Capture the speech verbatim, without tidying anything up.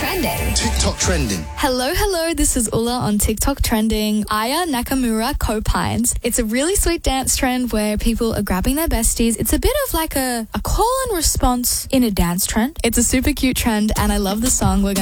trending. TikTok trending. Hello, hello, this is Ulla on TikTok trending. Aya Nakamura Copines. It's a really sweet dance trend where people are grabbing their besties. It's a bit of like a, a call and response in a dance trend. It's a super cute trend and I love the song. We're going